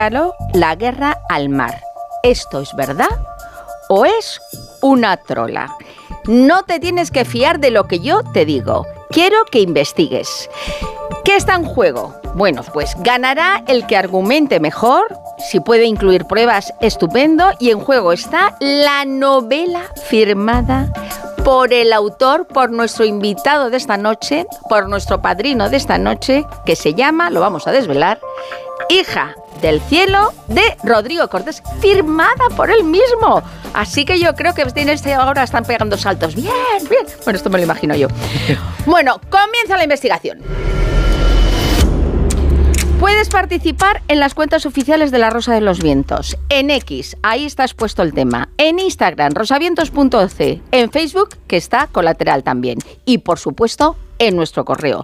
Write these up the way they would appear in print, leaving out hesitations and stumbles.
la guerra al mar. ¿Esto es verdad o es una trola? No te tienes que fiar de lo que yo te digo. Quiero que investigues. ¿Qué está en juego? Bueno, pues ganará el que argumente mejor. Si puede incluir pruebas, estupendo. Y en juego está la novela firmada por el autor, por nuestro invitado de esta noche, por nuestro padrino de esta noche, que se llama, lo vamos a desvelar, Hija del cielo, de Rodrigo Cortés, firmada por él mismo. Así que yo creo que ahora están pegando saltos. Bien, bien. Bueno, esto me lo imagino yo. Bueno, comienza la investigación. Puedes participar en las cuentas oficiales de La Rosa de los Vientos. En X, ahí está expuesto el tema. En Instagram, rosavientos.oc. En Facebook, que está colateral también. Y, por supuesto, en nuestro correo,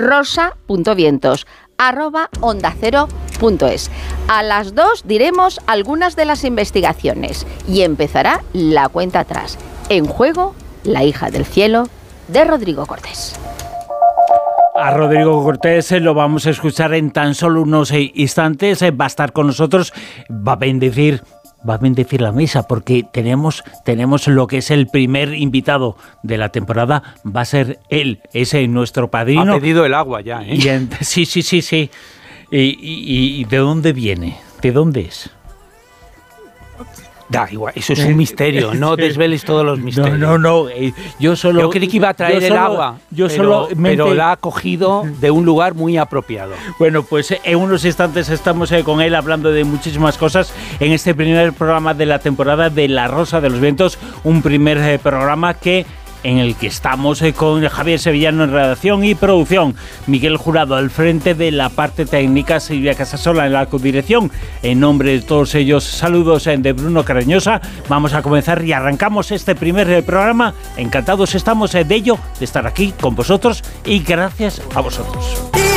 rosa.vientos@ondacero.es. A las 2 diremos algunas de las investigaciones y empezará la cuenta atrás. En juego, La hija del cielo, de Rodrigo Cortés. A Rodrigo Cortés lo vamos a escuchar en tan solo unos instantes. Va a estar con nosotros, va a bendecir la mesa, porque tenemos lo que es el primer invitado de la temporada. Va a ser él, ese nuestro padrino. Ha pedido el agua ya, ¿eh? Sí. ¿Y de dónde viene? ¿De dónde es? Da igual, eso es un misterio, no desveles todos los misterios. No, yo creí que iba a traer el agua, pero la ha cogido de un lugar muy apropiado. Bueno, pues en unos instantes estamos con él hablando de muchísimas cosas en este primer programa de la temporada de La Rosa de los Vientos, un primer programa en el que estamos con Javier Sevillano en redacción y producción, Miguel Jurado al frente de la parte técnica, Silvia Casasola en la codirección. En nombre de todos ellos, saludos de Bruno Carañosa. Vamos a comenzar y arrancamos este primer programa. Encantados estamos de ello, de estar aquí con vosotros, y gracias a vosotros.